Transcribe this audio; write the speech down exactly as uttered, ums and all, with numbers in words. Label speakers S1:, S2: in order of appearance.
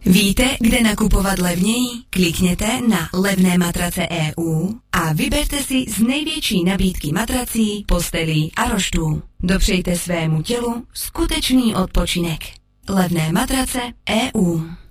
S1: Víte, kde nakupovat levněji? Klikněte na Levné matrace E U a vyberte si z největší nabídky matrací, postelí a roštů. Dopřejte svému tělu skutečný odpočinek. Levné matrace E U.